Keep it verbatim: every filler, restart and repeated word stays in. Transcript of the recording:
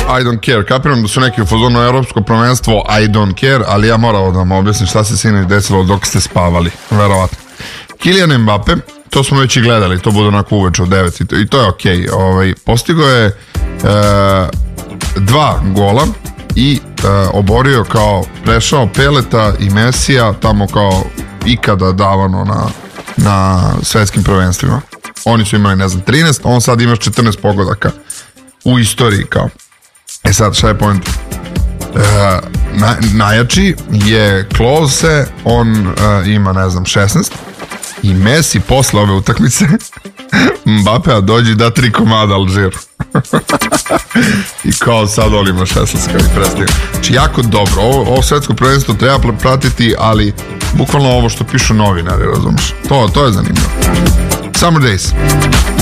I don't care. Kapiram da su neki u fazonu evropsko prvenstvo I don't care, ali ja moram da vam objasnim šta se sinoć desilo dok ste spavali. Verovatno. Kylian Mbappe, to smo već i gledali, to bude onako uveče u devet i to, i to je okej. Okay. Ovaj, postigo je e, dva gola i e, oborio kao prešao Peleta i Mesija tamo kao ikada davano na, na svetskim prvenstvima. Oni su imali, ne znam, trinaest, on sad imaš četrnaest pogodaka u istoriji kao. E sad, šta je point? E, na, najjači je Klose, on e, ima, ne znam, šesnaest i Messi posle ove utakmice Mbappea dođi da tri komada Alžiru. I kao sad on ima šesnaest kad mi predstavio. Znači jako dobro, ovo, ovo svetsko prvenstvo treba pratiti, ali bukvalno ovo što pišu novinari, razumiješ, to, to je zanimljivo. Summer Days.